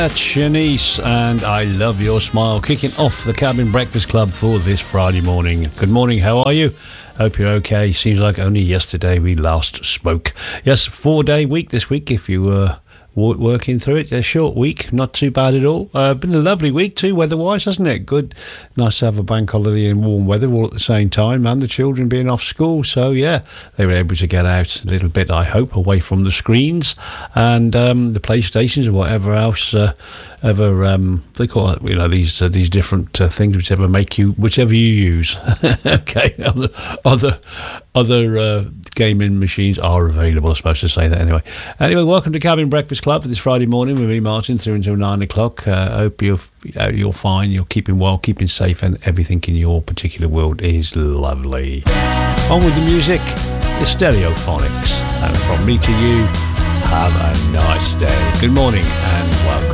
Shanice and I Love Your Smile, kicking off the Cabin Breakfast Club for this Friday morning. Good morning, how are you? Hope you're okay. Seems like only yesterday we last spoke. Yes, 4-day week this week if you were working through it. A short week, not too bad at all. Been a lovely week too, weather-wise, hasn't it? Good. Nice to have a bank holiday in warm weather all at the same time, and the children being off school. So, yeah, they were able to get out a little bit, I hope, away from the screens and the PlayStations or whatever else they call it, you know, these different things, whichever you use. Okay, other gaming machines are available. I'm supposed to say that anyway. Anyway, welcome to Cabin Breakfast Club for this Friday morning with me, Martin, through until 9 o'clock. Hope you're fine, you're keeping well, keeping safe, and everything in your particular world is lovely. On with the music, the Stereophonics, and from me to you, have a nice day. Good morning and welcome.